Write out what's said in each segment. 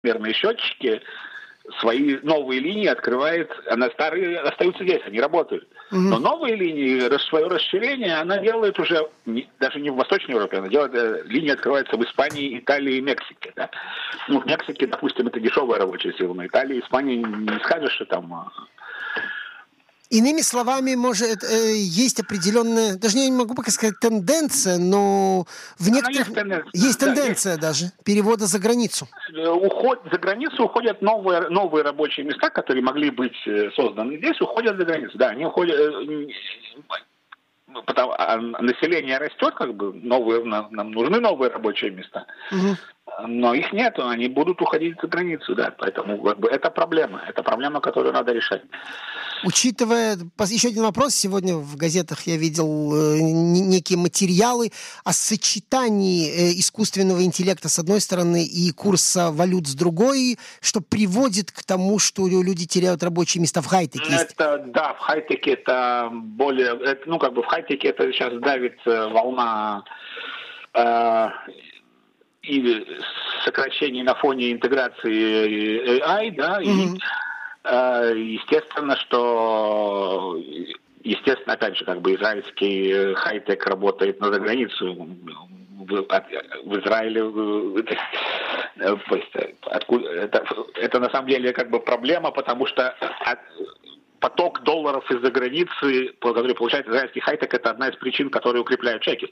мерные счетчики свои новые линии открывает, старые остаются здесь, они работают. Но новые линии, свое расширение, она делает уже, даже не в Восточной Европе, она делает, линии открываются в Испании, Италии и Мексике. Да? В Мексике, допустим, это дешевая рабочая сила, на Италии, Испании не скажешь, что там... Иными словами, может, есть определенная, даже я не могу пока сказать тенденция, но в некоторых... Есть тенденция даже перевода за границу. За границу уходят новые рабочие места, которые могли быть созданы здесь, уходят за границу. Да, они уходят... Население растет, нам нужны новые рабочие места. Но их нету, они будут уходить за границу, да. Поэтому это проблема, которую надо решать. Учитывая, еще один вопрос, сегодня в газетах я видел некие материалы о сочетании искусственного интеллекта с одной стороны и курса валют с другой, что приводит к тому, что люди теряют рабочие места в хай-теке. В хай-теке это более, в хай-теке это сейчас давит волна и сокращений на фоне интеграции AI, да, и естественно, опять же, израильский хай-тек работает на заграницу. В Израиле это на самом деле проблема, потому что поток долларов из-за границы, который получает израильский хай-тек, это одна из причин, которые укрепляют шекель.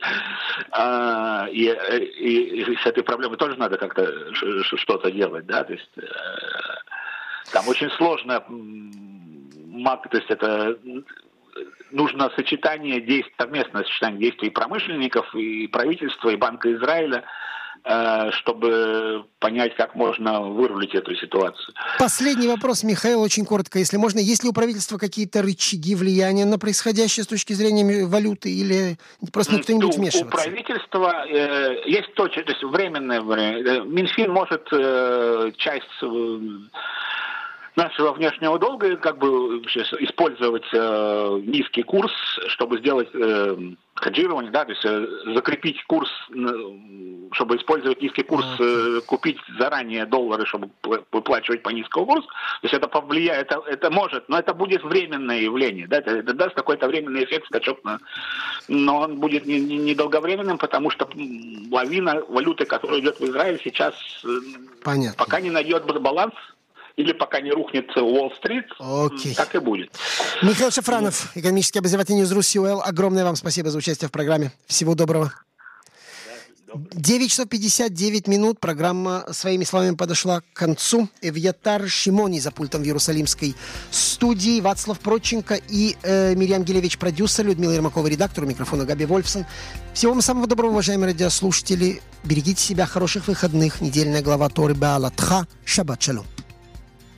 И с этой проблемой тоже надо как-то что-то делать, да, то есть там очень сложно, то есть это нужно совместное сочетание действий промышленников, и правительства, и Банка Израиля, чтобы понять, как можно вырулить эту ситуацию. Последний вопрос, Михаил, очень коротко, если можно. Есть ли у правительства какие-то рычаги влияния на происходящее с точки зрения валюты, или просто никто не будет вмешиваться? У правительства есть то есть временное время. Минфин может часть нашего внешнего долга использовать низкий курс, чтобы сделать хеджирование, да, то есть закрепить курс, чтобы использовать низкий курс, купить заранее доллары, чтобы выплачивать по низкому курсу. То есть это повлияет, это может, но это будет временное явление, да, это даст какой-то временный эффект, скачок, но он будет недолговременным, потому что лавина валюты, которая идет в Израиль сейчас, пока не найдет баланс, или пока не рухнет Уолл-стрит, так и будет. Михаил Шафранов, экономический обозреватель Ньюс УЛ. Огромное вам спасибо за участие в программе. Всего доброго. 9 часов 59 минут. Программа своими словами подошла к концу. Эвьятар Шимони за пультом в Иерусалимской студии. Вацлав Проченко и Мирьям Гилевич, продюсер. Людмила Ермакова, редактор. У микрофона Габи Вольфсон. Всего вам самого доброго, уважаемые радиослушатели. Берегите себя. Хороших выходных. Недельная глава Торы Беалатха. Шаббат шалом.